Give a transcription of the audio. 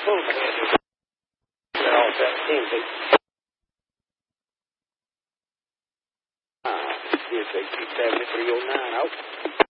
Pullman. They're all 17 feet. Here's 60, 70, 309 out.